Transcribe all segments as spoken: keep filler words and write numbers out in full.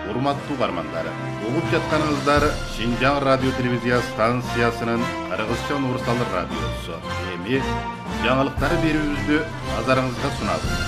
Урматтуу угармандар, угуп жатканыңыздар Шинжаң радио телевизия станциясынын Кыргызча универсал радиосу. Эми жаңылыктар берүүбүздү назарыңызга сунабыз.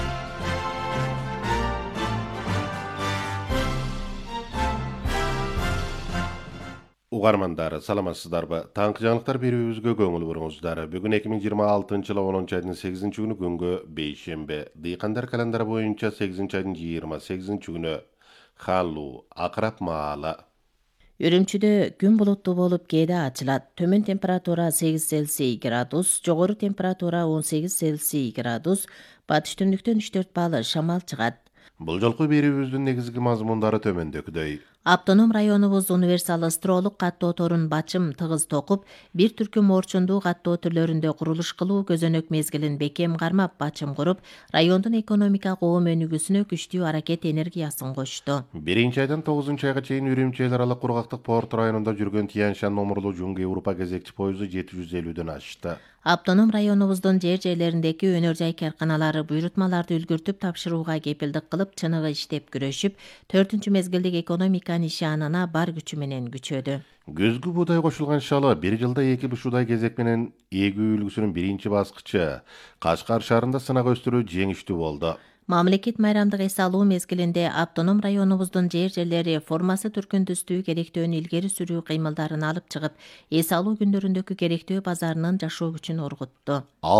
Угармандар, саламатсыздарбы? Таңкы жаңылыктар берүүбүзгө көңүл буруңуздар. Бүгүн эки миң жыйырма алтынчы жылы онунчу айдын сегизинчи күнү күнгө бейшембе. Дыйкандар календары боюнча сегизинчи айдын жыйырма сегизинчи күнү Халлу, акырап маала. Үрүмчүдө күн булуттуу болуп кээде ачылат. Төмөн температура сегиз Цельсий градус, жогору температура он сегиз Цельсий градус, батыш түндүктөн үч төрт балл шамал чыгат. Бул жолку берүүбүздүн негизги мазмундары төмөндөгүдөй. Автоном районубуз универсал стролук каттоо торун бачым тыгыз токуп, бир түркүм орчундуу каттоо түрлөрүндө курулуш кылуу көзөнөк мезгилин бекем кармап бачым куруп, райондун экономика коом өнүгүүсүнө күчтүү аракет энергиясын кошту. Биринчи айдан тогузунчу айга чейин Үрүмчү эл аралык кургактык порт районунда жүргөн Тянь-Шань номурлуу Жуңгы Европа кезекчи поезду жети жүз элүүдөн ашты. Автоном районубуздун жер жерлериндеки өнөр жай карканалары буйрутмаларды үлгүртүп тапшырууга кепилдик кылып, чыныгы иштеп күрөшүп, төртүнчү мезгилдик экономика нишанына бар күчү менен күчөдү. Көзгү буудай кошулган шалы бир жылда эки бушудай кезек менен эгүү үлгүсүнүн биринчи баскычы Кашкар шаарында сынак өстүрүү жеңиштүү болду. Мамлекет майрамдык эс алуу мезгилинде автоном районубуздун жер жерлери формасы түркүндүстүү керектөөнү илгери сүрүү кыймылдарын алып чыгып, эс алуу күндөрүндөгү керектөө базарынын жашоо күчүн оргутту.